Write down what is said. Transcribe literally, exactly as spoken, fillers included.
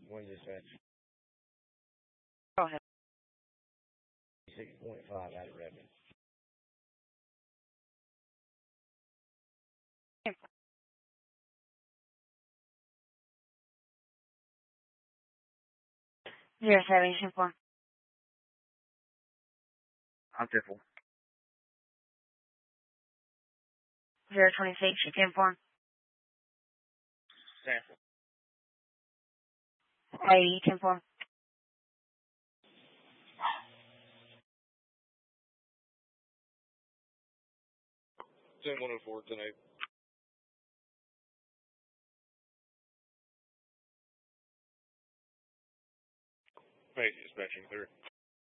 One dispatch. Go ahead. six point five out of Redmond. Zero seven ten four. I'm Tiffle. Zero twenty six ten four. Sample. Eighty ten four. ten one oh four, ten eight. Page dispatching through.